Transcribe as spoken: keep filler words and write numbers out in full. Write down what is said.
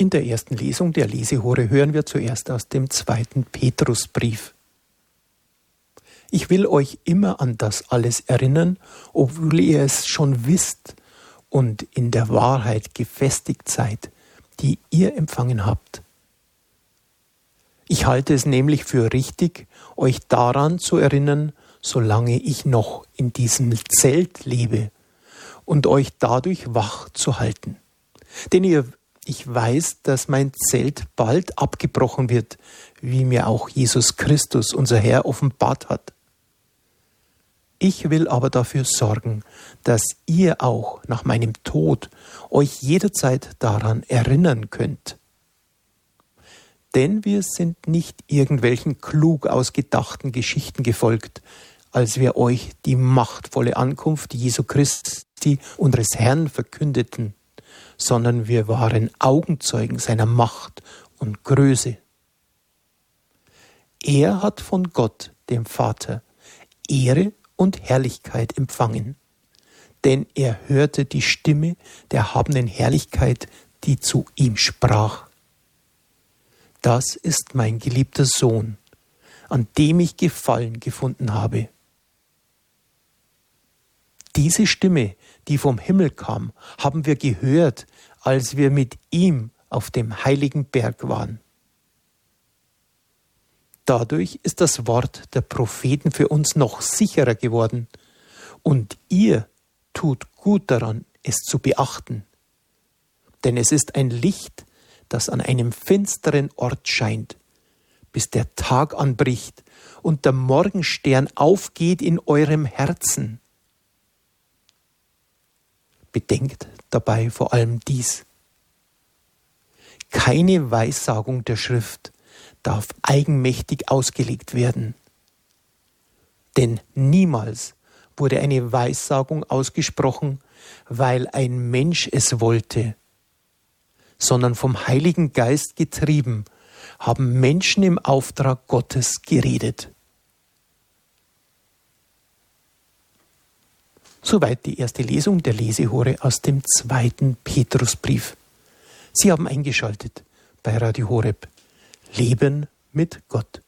In der ersten Lesung der Lesehore hören wir zuerst aus dem zweiten Petrusbrief. Ich will euch immer an das alles erinnern, obwohl ihr es schon wisst und in der Wahrheit gefestigt seid, die ihr empfangen habt. Ich halte es nämlich für richtig, euch daran zu erinnern, solange ich noch in diesem Zelt lebe und euch dadurch wach zu halten. Denn ihr, ich weiß, dass mein Zelt bald abgebrochen wird, wie mir auch Jesus Christus, unser Herr, offenbart hat. Ich will aber dafür sorgen, dass ihr auch nach meinem Tod euch jederzeit daran erinnern könnt. Denn wir sind nicht irgendwelchen klug ausgedachten Geschichten gefolgt, als wir euch die machtvolle Ankunft Jesu Christi, unseres Herrn, verkündeten, sondern wir waren Augenzeugen seiner Macht und Größe. Er hat von Gott, dem Vater, Ehre und Herrlichkeit empfangen, denn er hörte die Stimme der erhabenen Herrlichkeit, die zu ihm sprach. Das ist mein geliebter Sohn, an dem ich Gefallen gefunden habe. Diese Stimme, die vom Himmel kam, haben wir gehört, als wir mit ihm auf dem heiligen Berg waren. Dadurch ist das Wort der Propheten für uns noch sicherer geworden, und ihr tut gut daran, es zu beachten. Denn es ist ein Licht, das an einem finsteren Ort scheint, bis der Tag anbricht und der Morgenstern aufgeht in eurem Herzen. Bedenkt dabei vor allem dies: Keine Weissagung der Schrift darf eigenmächtig ausgelegt werden. Denn niemals wurde eine Weissagung ausgesprochen, weil ein Mensch es wollte, sondern vom Heiligen Geist getrieben, haben Menschen im Auftrag Gottes geredet. Soweit die erste Lesung der Lesehore aus dem zweiten Petrusbrief. Sie haben eingeschaltet bei Radio Horeb. Leben mit Gott.